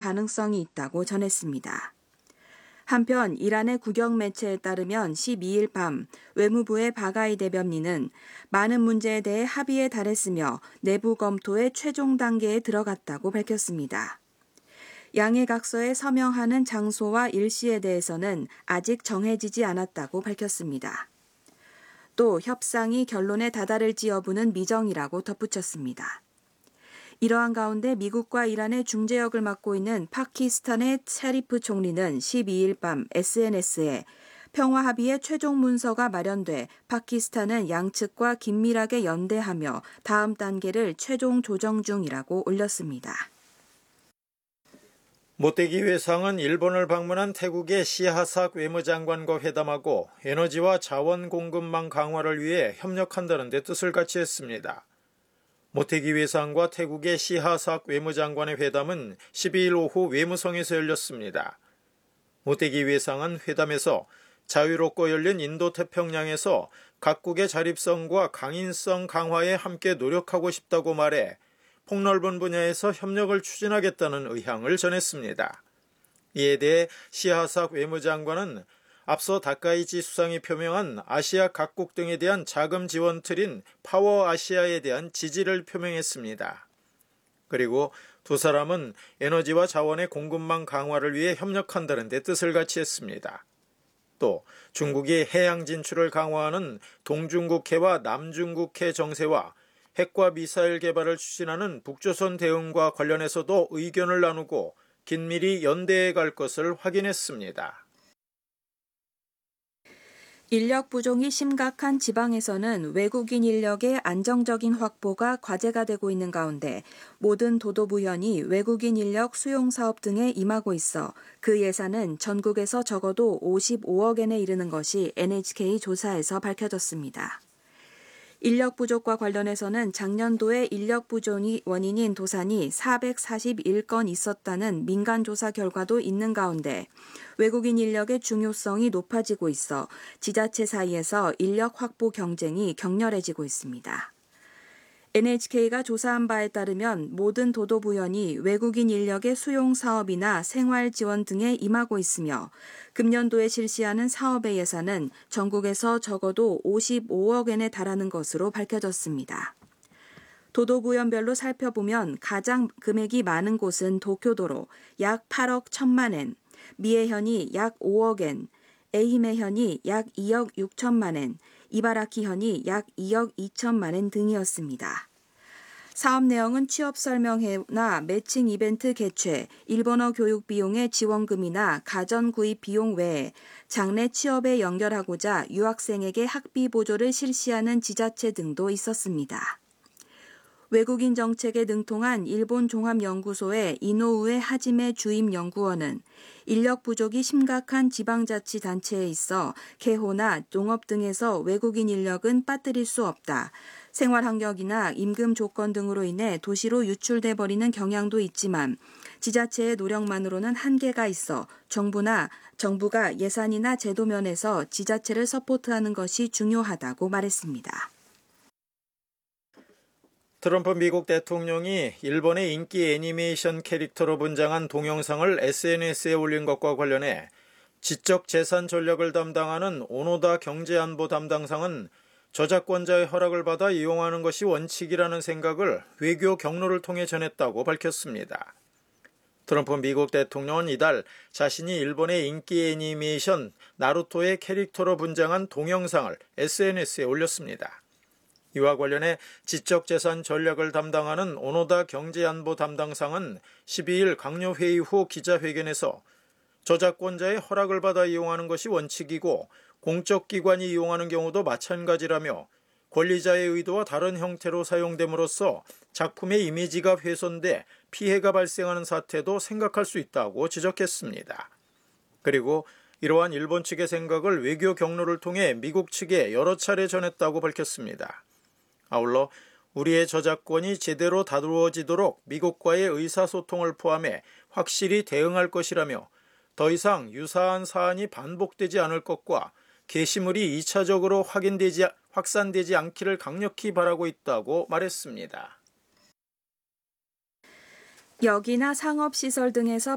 가능성이 있다고 전했습니다. 한편 이란의 국영 매체에 따르면 12일 밤 외무부의 바가이 대변인은 많은 문제에 대해 합의에 달했으며 내부 검토의 최종 단계에 들어갔다고 밝혔습니다. 양해 각서에 서명하는 장소와 일시에 대해서는 아직 정해지지 않았다고 밝혔습니다. 또 협상이 결론에 다다를지 여부는 미정이라고 덧붙였습니다. 이러한 가운데 미국과 이란의 중재역을 맡고 있는 파키스탄의 샤리프 총리는 12일 밤 SNS에 평화 합의의 최종 문서가 마련돼 파키스탄은 양측과 긴밀하게 연대하며 다음 단계를 최종 조정 중이라고 올렸습니다. 모테기 외상은 일본을 방문한 태국의 시하삭 외무장관과 회담하고 에너지와 자원 공급망 강화를 위해 협력한다는 데 뜻을 같이 했습니다. 모테기 외상과 태국의 시하삭 외무장관의 회담은 12일 오후 외무성에서 열렸습니다. 모테기 외상은 회담에서 자유롭고 열린 인도태평양에서 각국의 자립성과 강인성 강화에 함께 노력하고 싶다고 말해 폭넓은 분야에서 협력을 추진하겠다는 의향을 전했습니다. 이에 대해 시하삭 외무장관은 앞서 다카이치 수상이 표명한 아시아 각국 등에 대한 자금 지원 틀인 파워 아시아에 대한 지지를 표명했습니다. 그리고 두 사람은 에너지와 자원의 공급망 강화를 위해 협력한다는 데 뜻을 같이 했습니다. 또 중국이 해양 진출을 강화하는 동중국해와 남중국해 정세와 핵과 미사일 개발을 추진하는 북조선 대응과 관련해서도 의견을 나누고 긴밀히 연대해 갈 것을 확인했습니다. 인력 부족이 심각한 지방에서는 외국인 인력의 안정적인 확보가 과제가 되고 있는 가운데 모든 도도부현이 외국인 인력 수용 사업 등에 임하고 있어 그 예산은 전국에서 적어도 55억엔에 이르는 것이 NHK 조사에서 밝혀졌습니다. 인력 부족과 관련해서는 작년도에 인력 부족이 원인인 도산이 441건 있었다는 민간 조사 결과도 있는 가운데 외국인 인력의 중요성이 높아지고 있어 지자체 사이에서 인력 확보 경쟁이 격렬해지고 있습니다. NHK가 조사한 바에 따르면 모든 도도부현이 외국인 인력의 수용 사업이나 생활 지원 등에 임하고 있으며 금년도에 실시하는 사업의 예산은 전국에서 적어도 55억엔에 달하는 것으로 밝혀졌습니다. 도도부현별로 살펴보면 가장 금액이 많은 곳은 도쿄도로 약 8억 1천만 엔, 미에현이 약 5억엔, 에히메현이 약 2억 6천만 엔, 이바라키현이 약 2억 2천만 엔 등이었습니다. 사업 내용은 취업 설명회나 매칭 이벤트 개최, 일본어 교육 비용의 지원금이나 가전 구입 비용 외에 장래 취업에 연결하고자 유학생에게 학비 보조를 실시하는 지자체 등도 있었습니다. 외국인 정책에 능통한 일본 종합연구소의 이노우에 하지메 주임연구원은 인력 부족이 심각한 지방자치단체에 있어 개호나 농업 등에서 외국인 인력은 빠뜨릴 수 없다. 생활환경이나 임금 조건 등으로 인해 도시로 유출돼 버리는 경향도 있지만 지자체의 노력만으로는 한계가 있어 정부가 예산이나 제도 면에서 지자체를 서포트하는 것이 중요하다고 말했습니다. 트럼프 미국 대통령이 일본의 인기 애니메이션 캐릭터로 분장한 동영상을 SNS에 올린 것과 관련해 지적재산 전략을 담당하는 오노다 경제안보 담당상은 저작권자의 허락을 받아 이용하는 것이 원칙이라는 생각을 외교 경로를 통해 전했다고 밝혔습니다. 트럼프 미국 대통령은 이달 자신이 일본의 인기 애니메이션 나루토의 캐릭터로 분장한 동영상을 SNS에 올렸습니다. 이와 관련해 지적재산 전략을 담당하는 오노다 경제안보 담당상은 12일 강요회의 후 기자회견에서 저작권자의 허락을 받아 이용하는 것이 원칙이고 공적기관이 이용하는 경우도 마찬가지라며 권리자의 의도와 다른 형태로 사용됨으로써 작품의 이미지가 훼손돼 피해가 발생하는 사태도 생각할 수 있다고 지적했습니다. 그리고 이러한 일본 측의 생각을 외교 경로를 통해 미국 측에 여러 차례 전했다고 밝혔습니다. 아울러 우리의 저작권이 제대로 다루어지도록 미국과의 의사소통을 포함해 확실히 대응할 것이라며 더 이상 유사한 사안이 반복되지 않을 것과 게시물이 2차적으로 확산되지 않기를 강력히 바라고 있다고 말했습니다. 역이나 상업시설 등에서